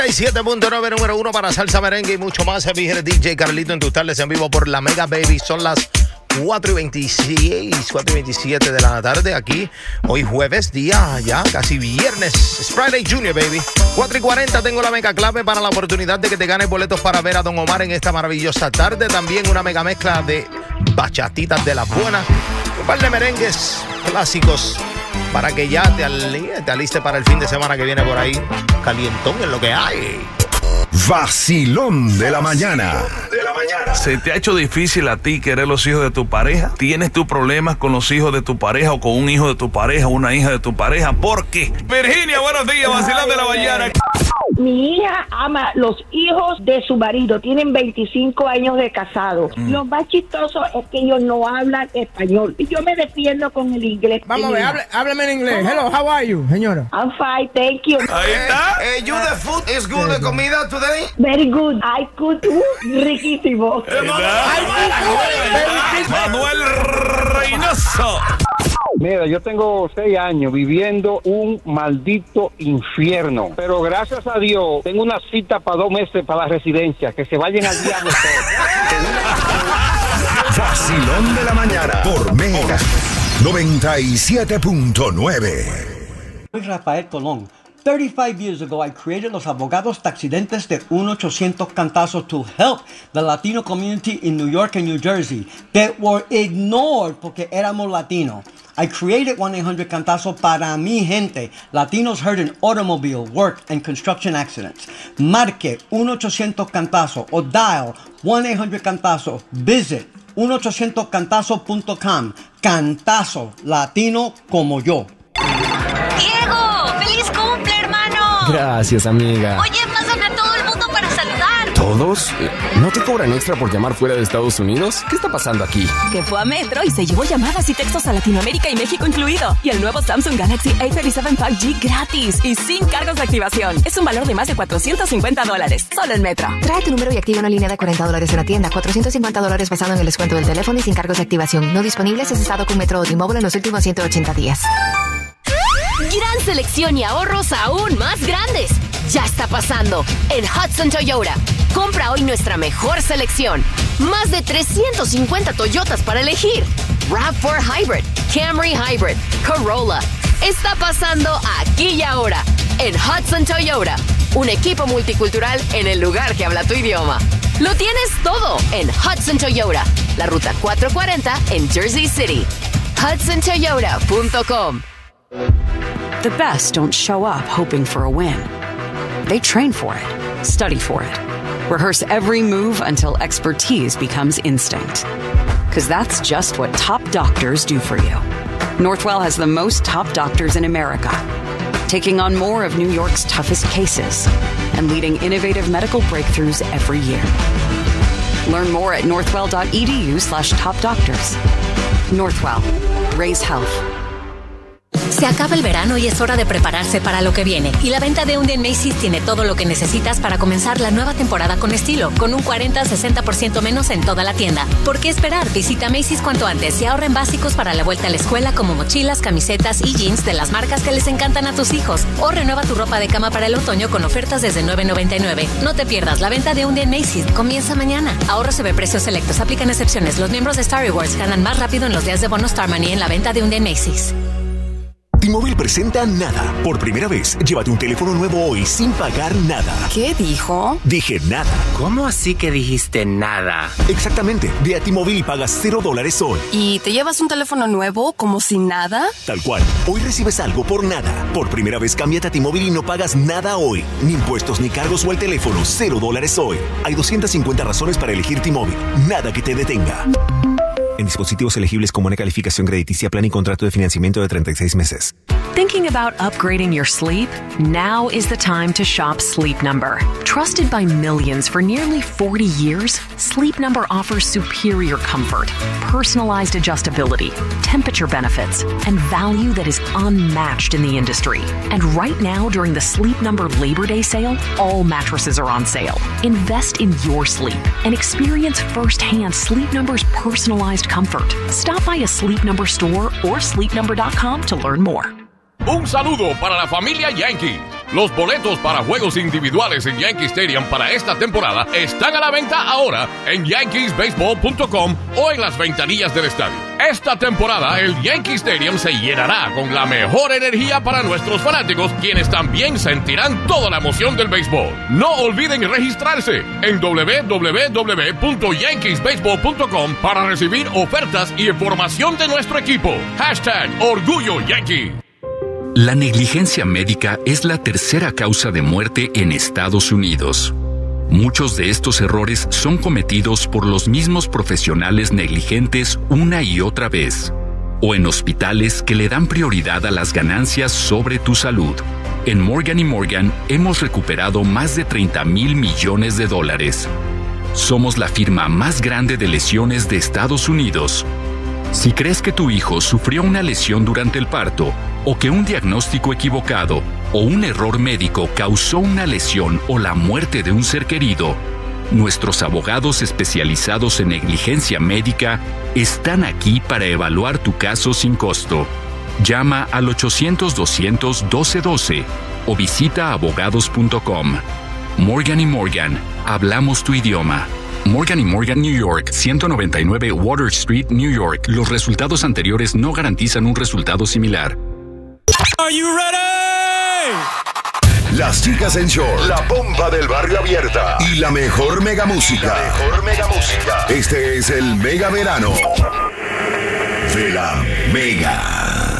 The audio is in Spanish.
7.9 número 1 para salsa, merengue y mucho más. El DJ Carlito en tus tardes en vivo por La Mega, baby. Son las 4:27 de la tarde aquí. Hoy jueves, día ya casi viernes. It's Friday Junior, baby. 4:40 tengo la mega clave para la oportunidad de que te ganes boletos para ver a Don Omar en esta maravillosa tarde. También una mega mezcla de bachatitas de las buenas. Un par de merengues clásicos para que ya te alistes para el fin de semana que viene por ahí. Calientón es lo que hay. Vacilón de la mañana. ¿Se te ha hecho difícil a ti querer los hijos de tu pareja? ¿Tienes tú problemas con los hijos de tu pareja o con un hijo de tu pareja o una hija de tu pareja? ¿Por qué? Virginia, buenos días, Vacilón de la mañana. Mi hija ama los hijos de su marido. Tienen 25 años de casado. Lo más chistoso es que ellos no hablan español. Y yo me defiendo con el inglés. Vamos a ver, háblame en inglés. Hello, how are you, señora? I'm fine, thank you. Ahí está. You the food is good, de comida today. Very good. I could. Riquísimo. Manuel Reynoso. Mira, yo tengo 6 años viviendo un maldito infierno, pero gracias a Dios tengo una cita para 2 meses para la residencia, que se vayan al diablo todos. Vacilón de la mañana por Mega 97.9. Soy Rafael Colón. 35 years ago, I created los abogados taxidentes de 1-800-CANTAZO to help the Latino community in New York and New Jersey that were ignored porque éramos latinos. I created 1-800-CANTAZO para mi gente, latinos hurt in automobile, work, and construction accidents. Marque 1-800-CANTAZO o dial 1-800-CANTAZO. Visit 1-800-CANTAZO.com. Cantazo, latino como yo. ¡Diego! ¡Feliz cumple, hermano! Gracias, amiga. Oye, pasan a todo el mundo para saludar. ¿Todos? ¿No te cobran extra por llamar fuera de Estados Unidos? ¿Qué está pasando aquí? Que fue a Metro y se llevó llamadas y textos a Latinoamérica y México incluido. Y el nuevo Samsung Galaxy A37 5G gratis y sin cargos de activación. Es un valor de más de $450. Solo en Metro. Trae tu número y activa una línea de $40 en la tienda. $450 basado en el descuento del teléfono y sin cargos de activación. No disponible si has estado con Metro o T-Mobile en los últimos 180 días. Gran selección y ahorros aún más grandes. Ya está pasando en Hudson Toyota. Compra hoy nuestra mejor selección. Más de 350 Toyotas para elegir. RAV4 Hybrid, Camry Hybrid, Corolla. Está pasando aquí y ahora en Hudson Toyota. Un equipo multicultural en el lugar que habla tu idioma. Lo tienes todo en Hudson Toyota. La ruta 440 en Jersey City. HudsonToyota.com. The best don't show up hoping for a win. They train for it, study for it, rehearse every move until expertise becomes instinct. Because that's just what top doctors do for you. Northwell has the most top doctors in America, taking on more of New York's toughest cases and leading innovative medical breakthroughs every year. Learn more at northwell.edu/topdoctors. Northwell. Raise health. Se acaba el verano y es hora de prepararse para lo que viene. Y la venta de un día en Macy's tiene todo lo que necesitas para comenzar la nueva temporada con estilo, con un 40-60% menos en toda la tienda. ¿Por qué esperar? Visita Macy's cuanto antes y ahorra en básicos para la vuelta a la escuela como mochilas, camisetas y jeans de las marcas que les encantan a tus hijos. O renueva tu ropa de cama para el otoño con ofertas desde $9.99. No te pierdas la venta de un día en Macy's. Comienza mañana. Ahorro sobre precios selectos. Aplican excepciones. Los miembros de Star Rewards ganan más rápido en los días de bono Star Money en la venta de un día en Macy's. T-Mobile presenta Nada. Por primera vez, llévate un teléfono nuevo hoy sin pagar nada. ¿Qué dijo? Dije nada. ¿Cómo así que dijiste nada? Exactamente. Ve a T-Mobile y pagas $0 hoy. ¿Y te llevas un teléfono nuevo como si nada? Tal cual. Hoy recibes algo por nada. Por primera vez, cámbiate a T-Mobile y no pagas nada hoy. Ni impuestos, ni cargos o el teléfono. $0 hoy. Hay 250 razones para elegir T-Mobile. Nada que te detenga. En dispositivos elegibles con buena calificación crediticia, plan y contrato de financiamiento de 36 meses. Thinking about upgrading your sleep? Now is the time to shop Sleep Number. Trusted by millions for nearly 40 years, Sleep Number offers superior comfort, personalized adjustability, temperature benefits, and value that is unmatched in the industry. And right now, during the Sleep Number Labor Day sale, all mattresses are on sale. Invest in your sleep and experience firsthand Sleep Number's personalized comfort. Stop by a Sleep Number store or sleepnumber.com to learn more. Un saludo para la familia Yankee. Los boletos para juegos individuales en Yankee Stadium para esta temporada están a la venta ahora en yankeesbaseball.com o en las ventanillas del estadio. Esta temporada el Yankee Stadium se llenará con la mejor energía para nuestros fanáticos, quienes también sentirán toda la emoción del béisbol. No olviden registrarse en www.yankeesbaseball.com para recibir ofertas y información de nuestro equipo. #Orgullo Yankee. La negligencia médica es la tercera causa de muerte en Estados Unidos. Muchos de estos errores son cometidos por los mismos profesionales negligentes una y otra vez, o en hospitales que le dan prioridad a las ganancias sobre tu salud. En Morgan & Morgan hemos recuperado más de $30,000 millones. Somos la firma más grande de lesiones de Estados Unidos. Si crees que tu hijo sufrió una lesión durante el parto, o que un diagnóstico equivocado o un error médico causó una lesión o la muerte de un ser querido, nuestros abogados especializados en negligencia médica están aquí para evaluar tu caso sin costo. Llama al 800-200-1212 o visita abogados.com. Morgan & Morgan, hablamos tu idioma. Morgan & Morgan, New York, 199 Water Street, New York. Los resultados anteriores no garantizan un resultado similar. Are you ready? Las chicas en short, la bomba del barrio abierta y la mejor mega música. Este es el Mega Verano de la Mega.